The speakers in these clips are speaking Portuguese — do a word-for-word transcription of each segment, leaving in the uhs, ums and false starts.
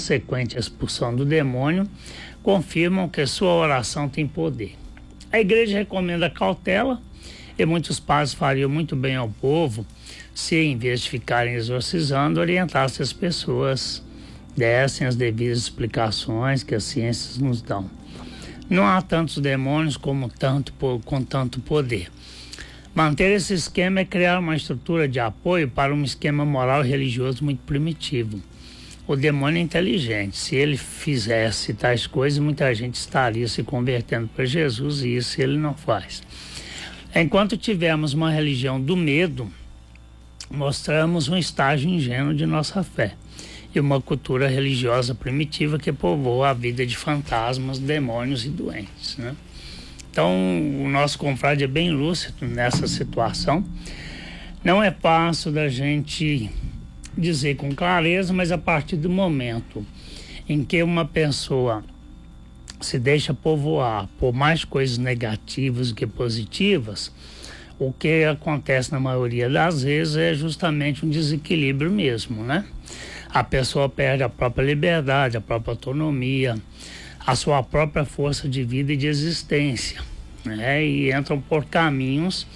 consequente expulsão do demônio confirmam que sua oração tem poder. A igreja recomenda cautela e muitos padres fariam muito bem ao povo se, em vez de ficarem exorcizando, orientassem as pessoas, dessem as devidas explicações que as ciências nos dão. Não há tantos demônios como tanto, com tanto poder. Manter esse esquema é criar uma estrutura de apoio para um esquema moral e religioso muito primitivo. O demônio é inteligente. Se ele fizesse tais coisas, muita gente estaria se convertendo para Jesus, e isso ele não faz. Enquanto tivermos uma religião do medo, mostramos um estágio ingênuo de nossa fé e uma cultura religiosa primitiva que povoa a vida de fantasmas, demônios e doentes, né? Então, o nosso confrade é bem lúcido nessa situação. Não é fácil da gente dizer com clareza, mas a partir do momento em que uma pessoa se deixa povoar por mais coisas negativas do que positivas, o que acontece na maioria das vezes é justamente um desequilíbrio mesmo, né? A pessoa perde a própria liberdade, a própria autonomia, a sua própria força de vida e de existência, né? E entram por caminhos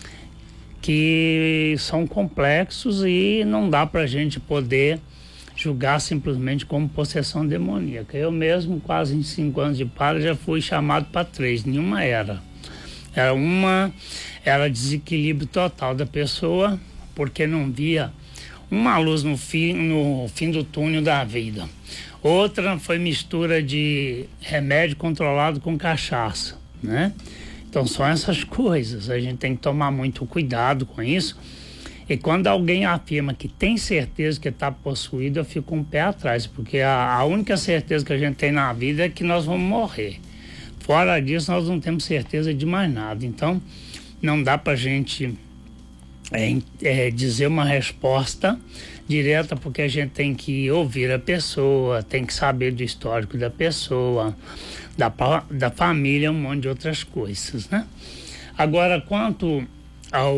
que são complexos e não dá para a gente poder julgar simplesmente como possessão demoníaca. Eu mesmo, quase em cinco anos de padre, já fui chamado para três, nenhuma era. Era uma, era desequilíbrio total da pessoa, porque não via uma luz no fim, no fim do túnel da vida. Outra foi mistura de remédio controlado com cachaça, né? Então são essas coisas, a gente tem que tomar muito cuidado com isso. E quando alguém afirma que tem certeza que está possuído, eu fico um pé atrás, porque a, a única certeza que a gente tem na vida é que nós vamos morrer. Fora disso, nós não temos certeza de mais nada. Então, não dá para a gente é, é, dizer uma resposta direta, porque a gente tem que ouvir a pessoa, tem que saber do histórico da pessoa, da, da família, um monte de outras coisas, né? Agora, quanto ao,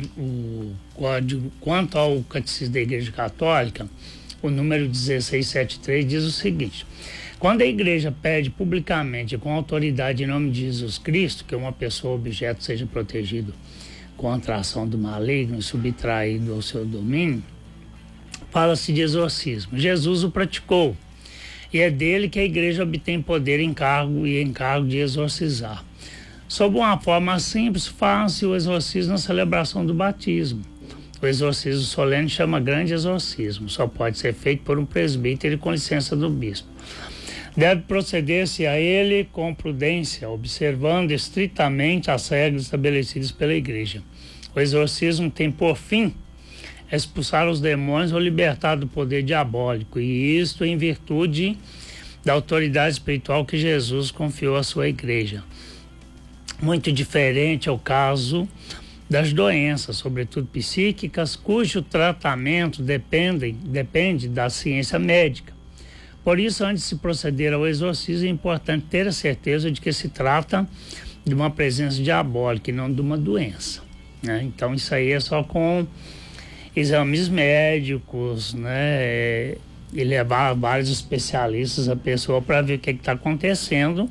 o, código, quanto ao Catecismo da Igreja Católica, o número dezesseis setenta e três diz o seguinte: quando a igreja pede publicamente com autoridade em nome de Jesus Cristo que uma pessoa ou objeto seja protegido contra a ação do maligno e subtraído ao seu domínio, fala-se de exorcismo. Jesus o praticou e é dele que a igreja obtém poder, encargo e encargo de exorcizar. Sob uma forma simples, faz-se o exorcismo na celebração do batismo. O exorcismo solene chama grande exorcismo, só pode ser feito por um presbítero e com licença do bispo. Deve proceder-se a ele com prudência, observando estritamente as regras estabelecidas pela igreja. O exorcismo tem por fim expulsar os demônios ou libertar do poder diabólico, e isto em virtude da autoridade espiritual que Jesus confiou à sua igreja. Muito diferente é o caso das doenças, sobretudo psíquicas, cujo tratamento depende, depende da ciência médica. Por isso, antes de se proceder ao exorcismo, é importante ter a certeza de que se trata de uma presença diabólica e não de uma doença, né? Então, isso aí é só com exames médicos, né? E levar vários especialistas a pessoa para ver o que está acontecendo.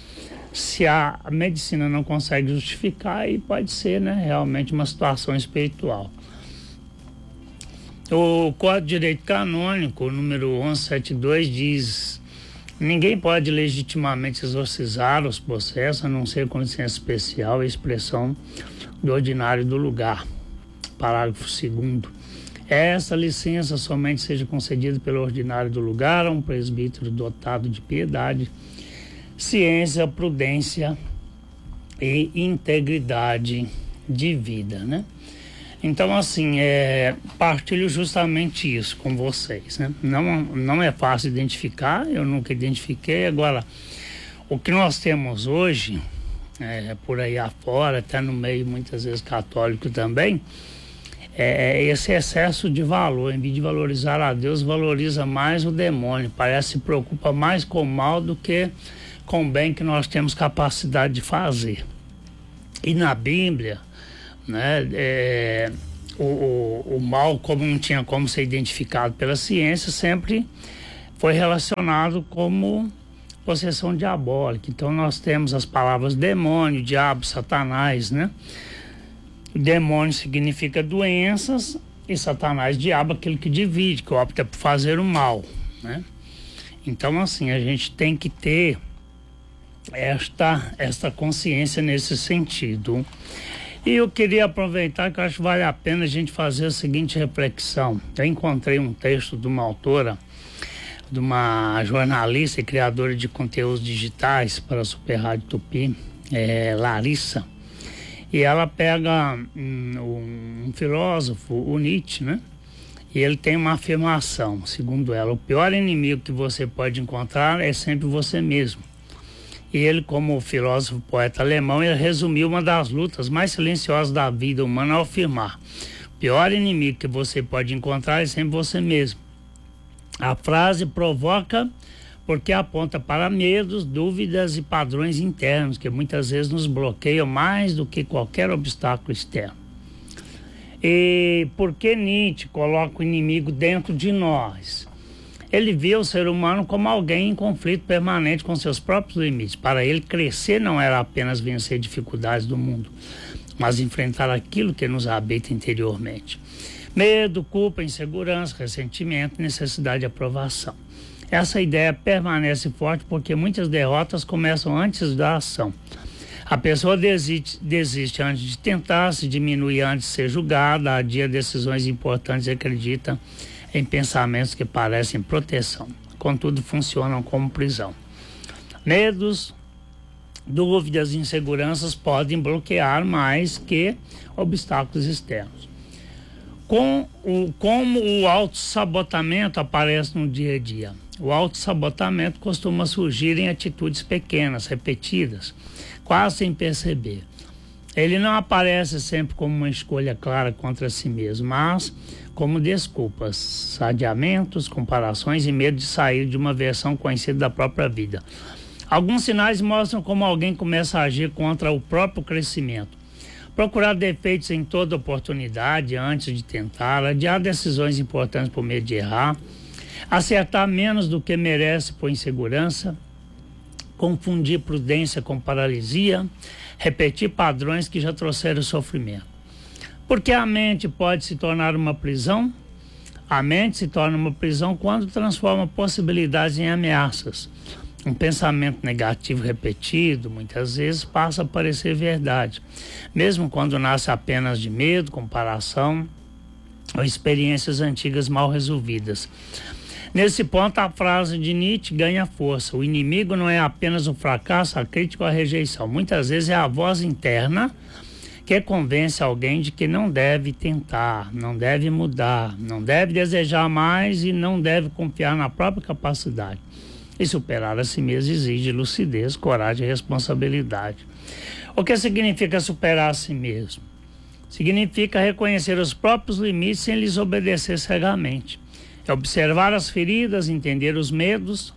Se a medicina não consegue justificar, aí pode ser, né, realmente uma situação espiritual. O Código de Direito Canônico, número onze setenta e dois, diz: ninguém pode legitimamente exorcizar os possessos, a não ser com licença especial e expressão do ordinário do lugar. Parágrafo segundo. Essa licença somente seja concedida pelo ordinário do lugar a um presbítero dotado de piedade, ciência, prudência e integridade de vida, né? Então, assim, é, partilho justamente isso com vocês, né? Não, não é fácil identificar, eu nunca identifiquei. Agora, o que nós temos hoje, é, por aí afora, até no meio muitas vezes católico também, é esse excesso de valor. Em vez de valorizar a Deus, valoriza mais o demônio. Parece que se preocupa mais com o mal do que com o bem que nós temos capacidade de fazer. E na Bíblia, né, é, o, o, o mal, como não tinha como ser identificado pela ciência, sempre foi relacionado como possessão diabólica. Então nós temos as palavras demônio, diabo, satanás, né? Demônio significa doenças e satanás, diabo, aquele que divide, que opta por fazer o mal, né? Então assim, a gente tem que ter esta, esta consciência nesse sentido. E eu queria aproveitar que eu acho que vale a pena a gente fazer a seguinte reflexão. Eu encontrei um texto de uma autora, de uma jornalista e criadora de conteúdos digitais para a Super Rádio Tupi, é, Larissa, e ela pega um, um filósofo, o Nietzsche, né? E ele tem uma afirmação, segundo ela: o pior inimigo que você pode encontrar é sempre você mesmo. E ele, como filósofo poeta alemão, ele resumiu uma das lutas mais silenciosas da vida humana ao afirmar: o pior inimigo que você pode encontrar é sempre você mesmo. A frase provoca porque aponta para medos, dúvidas e padrões internos que muitas vezes nos bloqueiam mais do que qualquer obstáculo externo. E por que Nietzsche coloca o inimigo dentro de nós? Ele via o ser humano como alguém em conflito permanente com seus próprios limites. Para ele, crescer não era apenas vencer dificuldades do mundo, mas enfrentar aquilo que nos habita interiormente. Medo, culpa, insegurança, ressentimento, necessidade de aprovação. Essa ideia permanece forte porque muitas derrotas começam antes da ação. A pessoa desiste, desiste antes de tentar, se diminui antes de ser julgada, adia decisões importantes e acredita em pensamentos que parecem proteção, contudo funcionam como prisão. Medos, dúvidas e inseguranças podem bloquear mais que obstáculos externos. Com o, como o autossabotamento aparece no dia a dia? O autossabotamento costuma surgir em atitudes pequenas, repetidas, quase sem perceber. Ele não aparece sempre como uma escolha clara contra si mesmo, mas como desculpas, adiamentos, comparações e medo de sair de uma versão conhecida da própria vida. Alguns sinais mostram como alguém começa a agir contra o próprio crescimento. Procurar defeitos em toda oportunidade antes de tentar, adiar decisões importantes por medo de errar, acertar menos do que merece por insegurança, confundir prudência com paralisia, repetir padrões que já trouxeram sofrimento. Porque a mente pode se tornar uma prisão? A mente se torna uma prisão quando transforma possibilidades em ameaças. Um pensamento negativo repetido, muitas vezes, passa a parecer verdade, mesmo quando nasce apenas de medo, comparação ou experiências antigas mal resolvidas. Nesse ponto, a frase de Nietzsche ganha força. O inimigo não é apenas o fracasso, a crítica ou a rejeição. Muitas vezes é a voz interna que convence alguém de que não deve tentar, não deve mudar, não deve desejar mais e não deve confiar na própria capacidade. E superar a si mesmo exige lucidez, coragem e responsabilidade. O que significa superar a si mesmo? Significa reconhecer os próprios limites sem lhes obedecer cegamente. É observar as feridas, entender os medos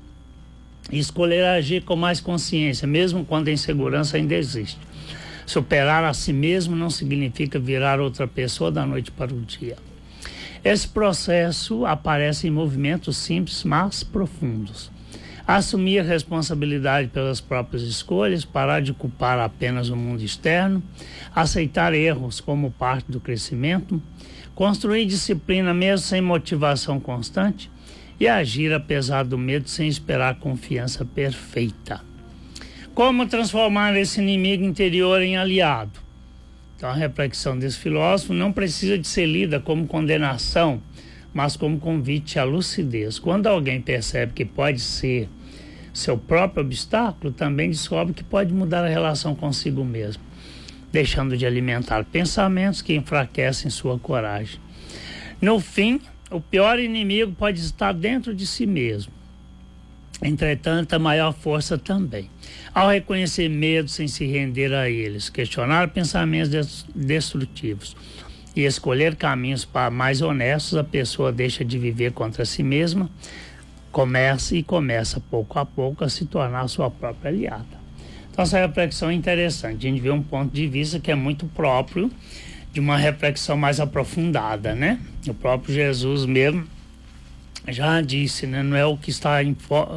e escolher agir com mais consciência, mesmo quando a insegurança ainda existe. Superar a si mesmo não significa virar outra pessoa da noite para o dia. Esse processo aparece em movimentos simples, mas profundos. Assumir a responsabilidade pelas próprias escolhas, parar de culpar apenas o mundo externo, aceitar erros como parte do crescimento, construir disciplina mesmo sem motivação constante e agir apesar do medo sem esperar confiança perfeita. Como transformar esse inimigo interior em aliado? Então, a reflexão desse filósofo não precisa de ser lida como condenação, mas como convite à lucidez. Quando alguém percebe que pode ser seu próprio obstáculo, também descobre que pode mudar a relação consigo mesmo, deixando de alimentar pensamentos que enfraquecem sua coragem. No fim, o pior inimigo pode estar dentro de si mesmo. Entretanto, a maior força também. Ao reconhecer medo sem se render a eles, questionar pensamentos destrutivos e escolher caminhos para mais honestos, a pessoa deixa de viver contra si mesma, começa e começa pouco a pouco a se tornar a sua própria aliada. Então essa reflexão é interessante, a gente vê um ponto de vista que é muito próprio de uma reflexão mais aprofundada, né? O próprio Jesus mesmo, já disse, né? Não é o que está em